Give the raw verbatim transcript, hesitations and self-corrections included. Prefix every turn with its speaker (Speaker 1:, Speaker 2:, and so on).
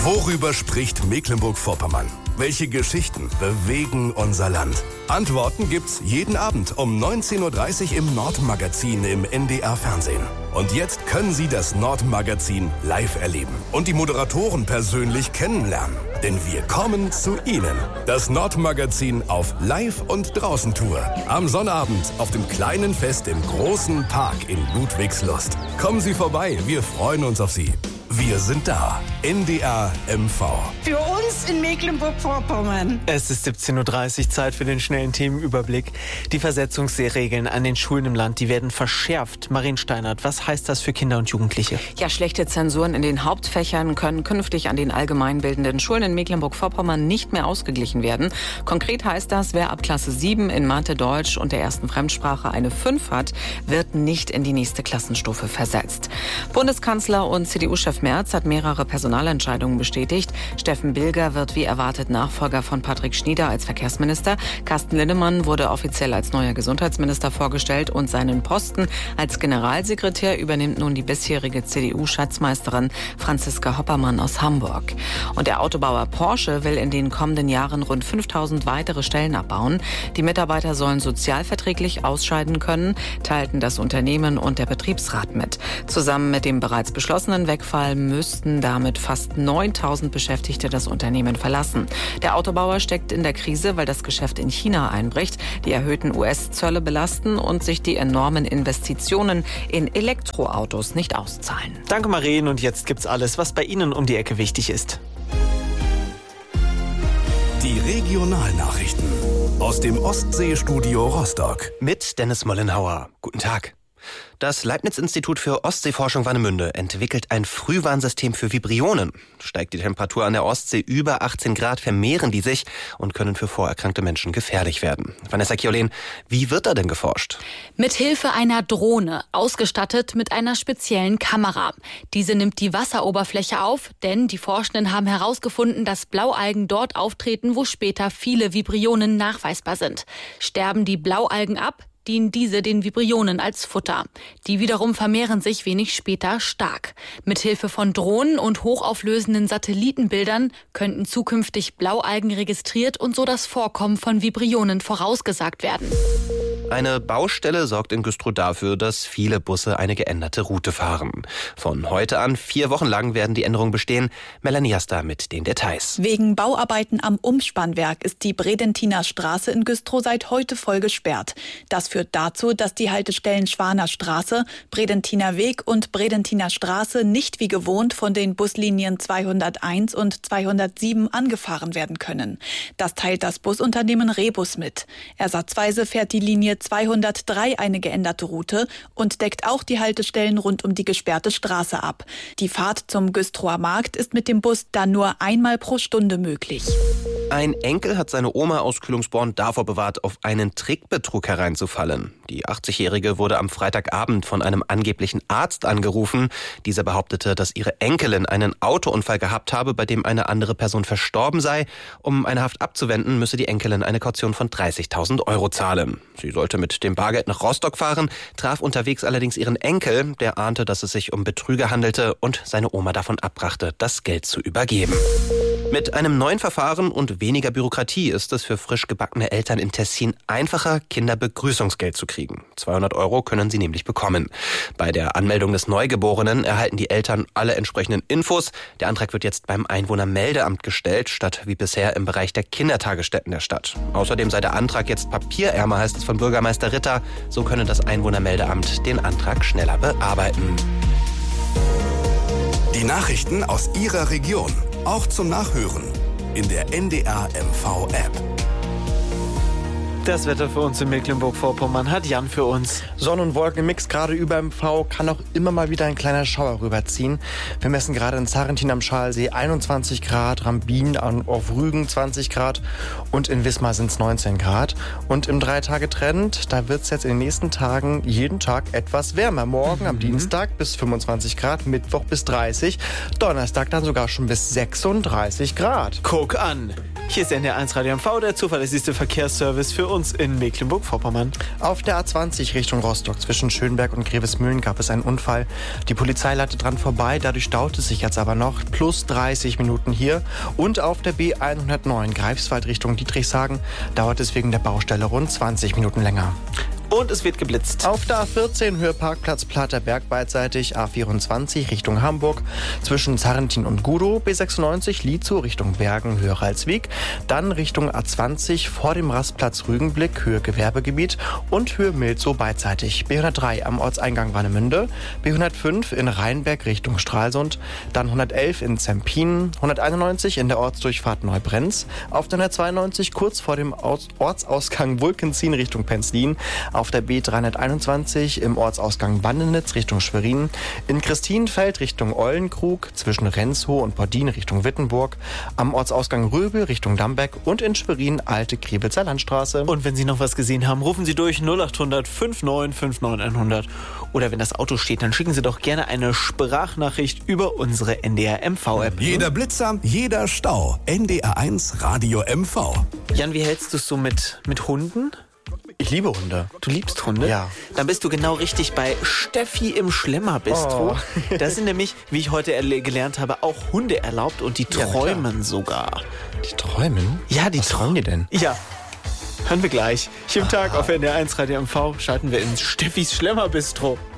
Speaker 1: Worüber spricht Mecklenburg-Vorpommern? Welche Geschichten bewegen unser Land? Antworten gibt's jeden Abend um neunzehn Uhr dreißig im Nordmagazin im N D R-Fernsehen. Und jetzt können Sie das Nordmagazin live erleben und die Moderatoren persönlich kennenlernen. Denn wir kommen zu Ihnen. Das Nordmagazin auf Live- und Draußen-Tour. Am Sonnabend auf dem kleinen Fest im großen Park in Ludwigslust. Kommen Sie vorbei, wir freuen uns auf Sie. Wir sind da. N D R M V.
Speaker 2: Für uns in Mecklenburg-Vorpommern.
Speaker 3: Es ist siebzehn Uhr dreißig, Zeit für den schnellen Themenüberblick. Die Versetzungsregeln an den Schulen im Land, die werden verschärft. Marien Steinert, was heißt das für Kinder und Jugendliche?
Speaker 4: Ja, schlechte Zensuren in den Hauptfächern können künftig an den allgemeinbildenden Schulen in Mecklenburg-Vorpommern nicht mehr ausgeglichen werden. Konkret heißt das, wer ab Klasse sieben in Mathe, Deutsch und der ersten Fremdsprache eine fünf hat, wird nicht in die nächste Klassenstufe versetzt. Bundeskanzler und C D U-Chef Merz hat mehrere Personalentscheidungen bestätigt. Steffen Bilger wird wie erwartet Nachfolger von Patrick Schnieder als Verkehrsminister. Carsten Linnemann wurde offiziell als neuer Gesundheitsminister vorgestellt und seinen Posten als Generalsekretär übernimmt nun die bisherige C D U-Schatzmeisterin Franziska Hoppermann aus Hamburg. Und der Autobauer Porsche will in den kommenden Jahren rund fünftausend weitere Stellen abbauen. Die Mitarbeiter sollen sozialverträglich ausscheiden können, teilten das Unternehmen und der Betriebsrat mit. Zusammen mit dem bereits beschlossenen Wegfall müssten damit fast neuntausend Beschäftigte das Unternehmen verlassen. Der Autobauer steckt in der Krise, weil das Geschäft in China einbricht, die erhöhten U S-Zölle belasten und sich die enormen Investitionen in Elektroautos nicht auszahlen.
Speaker 3: Danke, Marien. Und jetzt gibt's alles, was bei Ihnen um die Ecke wichtig ist.
Speaker 1: Die Regionalnachrichten aus dem Ostseestudio Rostock.
Speaker 5: Mit Dennis Mollenhauer. Guten Tag. Das Leibniz-Institut für Ostseeforschung Warnemünde entwickelt ein Frühwarnsystem für Vibrionen. Steigt die Temperatur an der Ostsee über achtzehn Grad, vermehren die sich und können für vorerkrankte Menschen gefährlich werden. Vanessa Kiolen, wie wird da denn geforscht?
Speaker 6: Mit Hilfe einer Drohne, ausgestattet mit einer speziellen Kamera. Diese nimmt die Wasseroberfläche auf, denn die Forschenden haben herausgefunden, dass Blaualgen dort auftreten, wo später viele Vibrionen nachweisbar sind. Sterben die Blaualgen ab, dienen diese den Vibrionen als Futter. Die wiederum vermehren sich wenig später stark. Mithilfe von Drohnen und hochauflösenden Satellitenbildern könnten zukünftig Blaualgen registriert und so das Vorkommen von Vibrionen vorausgesagt werden.
Speaker 5: Eine Baustelle sorgt in Güstrow dafür, dass viele Busse eine geänderte Route fahren. Von heute an vier Wochen lang werden die Änderungen bestehen. Melanie Jasta mit den Details.
Speaker 7: Wegen Bauarbeiten am Umspannwerk ist die Bredentiner Straße in Güstrow seit heute voll gesperrt. Das führt dazu, dass die Haltestellen Schwaner Straße, Bredentiner Weg und Bredentiner Straße nicht wie gewohnt von den Buslinien zweihunderteins und zweihundertsieben angefahren werden können. Das teilt das Busunternehmen Rebus mit. Ersatzweise fährt die Linie zweihundertdrei eine geänderte Route und deckt auch die Haltestellen rund um die gesperrte Straße ab. Die Fahrt zum Güstrower Markt ist mit dem Bus dann nur einmal pro Stunde möglich.
Speaker 5: Ein Enkel hat seine Oma aus Kühlungsborn davor bewahrt, auf einen Trickbetrug hereinzufallen. Die achtzigjährige wurde am Freitagabend von einem angeblichen Arzt angerufen. Dieser behauptete, dass ihre Enkelin einen Autounfall gehabt habe, bei dem eine andere Person verstorben sei. Um eine Haft abzuwenden, müsse die Enkelin eine Kaution von dreißigtausend Euro zahlen. Sie sollte mit dem Bargeld nach Rostock fahren, traf unterwegs allerdings ihren Enkel. Der ahnte, dass es sich um Betrüger handelte und seine Oma davon abbrachte, das Geld zu übergeben. Mit einem neuen Verfahren und weniger Bürokratie ist es für frisch gebackene Eltern im Tessin einfacher, Kinderbegrüßungsgeld zu kriegen. zweihundert Euro können sie nämlich bekommen. Bei der Anmeldung des Neugeborenen erhalten die Eltern alle entsprechenden Infos. Der Antrag wird jetzt beim Einwohnermeldeamt gestellt, statt wie bisher im Bereich der Kindertagesstätten der Stadt. Außerdem sei der Antrag jetzt papierärmer, heißt es von Bürgermeister Ritter. So könne das Einwohnermeldeamt den Antrag schneller bearbeiten.
Speaker 1: Die Nachrichten aus Ihrer Region, auch zum Nachhören in der N D R M V App.
Speaker 3: Das Wetter für uns in Mecklenburg-Vorpommern hat Jan für uns.
Speaker 8: Sonne- und Wolkenmix gerade über M V, kann auch immer mal wieder ein kleiner Schauer rüberziehen. Wir messen gerade in Zarrentin am Schalsee einundzwanzig Grad, Rambin auf Rügen zwanzig Grad und in Wismar sind es neunzehn Grad. Und im Drei-Tage-Trend, da wird es jetzt in den nächsten Tagen jeden Tag etwas wärmer. Morgen mhm. am Dienstag bis fünfundzwanzig Grad, Mittwoch bis dreißig, Donnerstag dann sogar schon bis sechsunddreißig Grad.
Speaker 3: Guck an! Hier ist N D R eins Radio M V, der zuverlässigste Verkehrsservice für uns in Mecklenburg-Vorpommern.
Speaker 8: Auf der A zwanzig Richtung Rostock zwischen Schönberg und Grevesmühlen gab es einen Unfall. Die Polizei leitet dran vorbei, dadurch staut es sich jetzt aber noch. Plus dreißig Minuten hier. Und auf der B hundertneun Greifswald Richtung Dietrichshagen dauert es wegen der Baustelle rund zwanzig Minuten länger.
Speaker 3: Und es wird geblitzt.
Speaker 8: Auf der A vierzehn Höhe Parkplatz Platerberg beidseitig, A vierundzwanzig Richtung Hamburg, zwischen Zarrentin und Gudow, B sechsundneunzig Lietzow Richtung Bergen, Höhe Ralswiek, dann Richtung A zwanzig vor dem Rastplatz Rügenblick, Höhe Gewerbegebiet und Höhe Milzow beidseitig, B hundertdrei am Ortseingang Warnemünde, B hundertfünf in Rheinberg Richtung Stralsund, dann hundertelf in Zempin, hunderteinundneunzig in der Ortsdurchfahrt Neubrenz, auf der hundertzweiundneunzig kurz vor dem Ortsausgang Wulkenzien Richtung Penzlin, auf der B dreihunderteinundzwanzig im Ortsausgang Bandenitz Richtung Schwerin, in Christinenfeld Richtung Eulenkrug, zwischen Renzhow und Bordin Richtung Wittenburg, am Ortsausgang Röbel Richtung Dambeck und in Schwerin Alte Kriebelzer Landstraße.
Speaker 3: Und wenn Sie noch was gesehen haben, rufen Sie durch null acht hundert neunundfünfzig neunundfünfzig hundert. Oder wenn das Auto steht, dann schicken Sie doch gerne eine Sprachnachricht über unsere N D R M V-App.
Speaker 1: Jeder Blitzer, jeder Stau. N D R eins Radio M V.
Speaker 3: Jan, wie hältst du es so mit, mit Hunden?
Speaker 8: Ich liebe Hunde.
Speaker 3: Du liebst Hunde?
Speaker 8: Ja.
Speaker 3: Dann bist du genau richtig bei Steffi im Schlemmerbistro. Oh. Da sind nämlich, wie ich heute gelernt habe, auch Hunde erlaubt und die träumen ja, sogar.
Speaker 8: Die träumen?
Speaker 3: Ja, die
Speaker 8: Was träumen die denn?
Speaker 3: Ja. Hören wir gleich. Hier im Tag auf N D R eins Radio M V schalten wir ins Steffis Schlemmerbistro.